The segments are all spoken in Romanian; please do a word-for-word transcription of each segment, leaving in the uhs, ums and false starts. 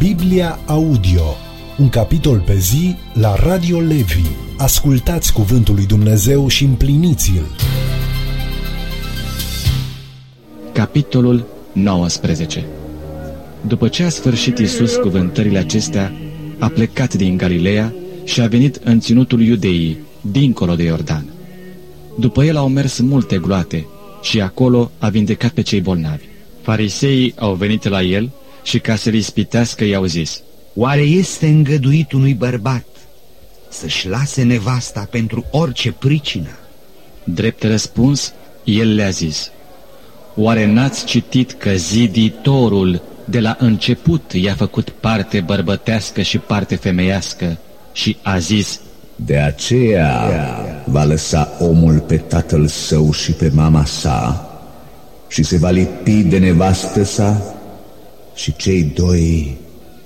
Biblia Audio, un capitol pe zi la Radio Levi. Ascultați cuvântul lui Dumnezeu și împliniți-l. Capitolul nouăsprezece. După ce a sfârșit Iisus cuvântările acestea, a plecat din Galileea și a venit în ținutul Iudeii, dincolo de Iordan. După el au mers multe gloate și acolo a vindecat pe cei bolnavi. Fariseii au venit la el și ca să-l ispitească i-au zis: Oare este îngăduit unui bărbat să-și lase nevasta pentru orice pricină? Drept răspuns, el le-a zis: Oare n-ați citit că ziditorul de la început i-a făcut parte bărbătească și parte femeiască și a zis: De aceea va lăsa omul pe tatăl său și pe mama sa și se va lipi de nevastă sa și cei doi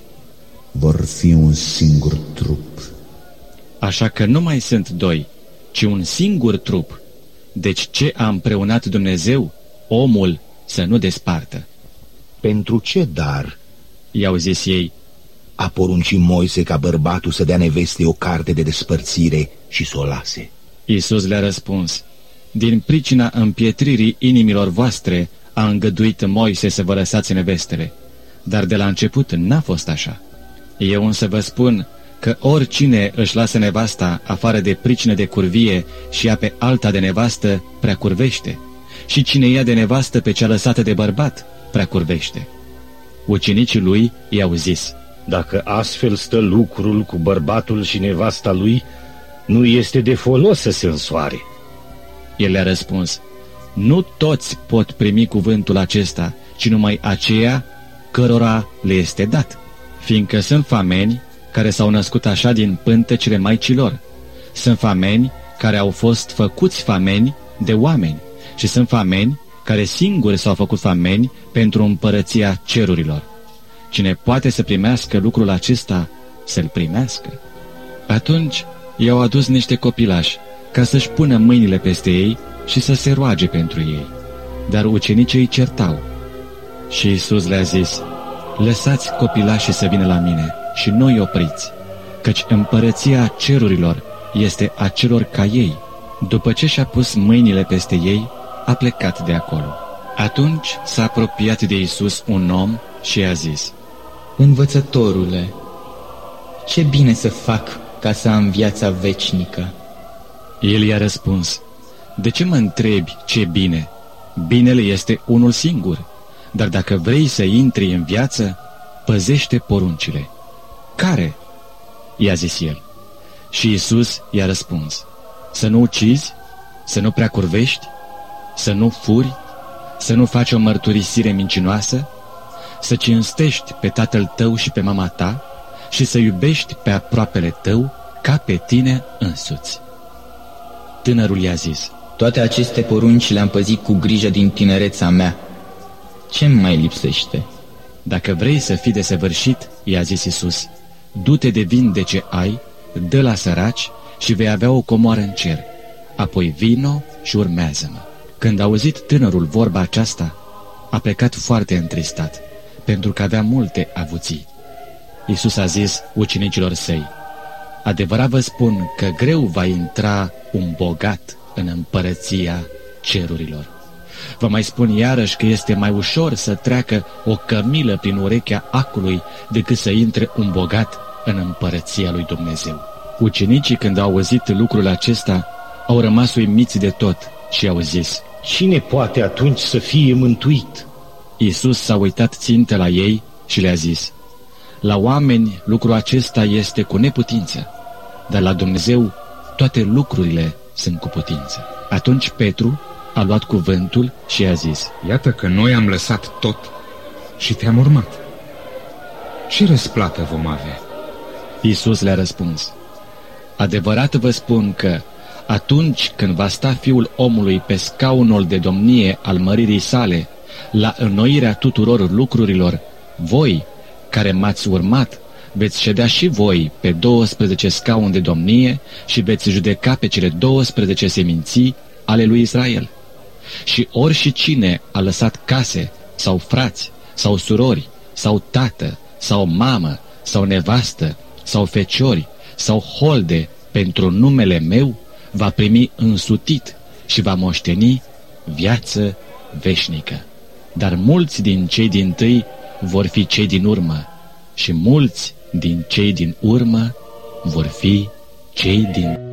vor fi un singur trup. Așa că nu mai sunt doi, ci un singur trup. Deci ce a împreunat Dumnezeu, omul să nu despartă. Pentru ce dar, i-au zis ei, a poruncit Moise ca bărbatul să dea nevestei o carte de despărțire și să o lase? Iisus le-a răspuns: Din pricina împietririi inimilor voastre a îngăduit Moise să vă lăsați nevestele, dar de la început n-a fost așa. Eu însă vă spun că oricine își lasă nevasta afară de pricină de curvie și ia pe alta de nevastă, prea curvește, și cine ia de nevastă pe cea lăsată de bărbat, prea curvește. Ucenicii lui i-au zis: Dacă astfel stă lucrul cu bărbatul și nevasta lui, nu este de folos să se însoare. El le-a răspuns: Nu toți pot primi cuvântul acesta, ci numai aceia cărora le este dat, fiindcă sunt fameni care s-au născut așa din pântecele maicilor, sunt fameni care au fost făcuți fameni de oameni și sunt fameni care singuri s-au făcut fameni pentru împărăția cerurilor. Cine poate să primească lucrul acesta, să-l primească. Atunci i-au adus niște copilași ca să-și pună mâinile peste ei și să se roage pentru ei. Dar ucenicii îi certau. Și Iisus le-a zis: Lăsați copilașii să vină la mine și nu-i opriți, căci împărăția cerurilor este a celor ca ei. După ce și-a pus mâinile peste ei, a plecat de acolo. Atunci s-a apropiat de Iisus un om și i-a zis: Învățătorule, ce bine să fac ca să am viața veșnică? El i-a răspuns: De ce mă întrebi ce bine? Binele este unul singur, dar dacă vrei să intri în viață, păzește poruncile. Care? I-a zis el. Și Iisus i-a răspuns: Să nu ucizi, să nu prea curvești, să nu furi, să nu faci o mărturisire mincinoasă, să cinstești pe tatăl tău și pe mama ta și să iubești pe aproapele tău ca pe tine însuți. Tânărul i-a zis: Toate aceste porunci le-am păzit cu grijă din tinerețea mea. Ce-mi mai lipsește? Dacă vrei să fii desăvârșit, i-a zis Iisus, du-te de vinde ce ai, dă la săraci și vei avea o comoară în cer. Apoi vino și urmează-mă. Când a auzit tânărul vorba aceasta, a plecat foarte întristat, pentru că avea multe avuții. Iisus a zis ucenicilor săi: Adevărat vă spun că greu va intra un bogat în împărăția cerurilor. Vă mai spun iarăși că este mai ușor să treacă o cămilă prin urechea acului decât să intre un bogat în împărăția lui Dumnezeu. Ucenicii, când au auzit lucrul acesta, au rămas uimiți de tot și au zis: Cine poate atunci să fie mântuit? Iisus s-a uitat țintă la ei și le-a zis: La oameni lucrul acesta este cu neputință, dar la Dumnezeu toate lucrurile sunt cu putință. Atunci Petru a luat cuvântul și a zis: Iată că noi am lăsat tot și te-am urmat. Ce răsplată vom avea? Iisus le-a răspuns: Adevărat vă spun că atunci când va sta Fiul omului pe scaunul de domnie al măririi sale, la înnoirea tuturor lucrurilor, voi, care m-ați urmat, veți ședea și voi pe douăsprezece scaune de domnie și veți judeca pe cele douăsprezece seminții ale lui Israel. Și ori și cine a lăsat case, sau frați, sau surori, sau tată, sau mamă, sau nevastă, sau feciori, sau holde pentru numele meu, va primi însutit și va moșteni viață veșnică. Dar mulți din cei dintâi vor fi cei din urmă și mulți din cei din urmă vor fi cei din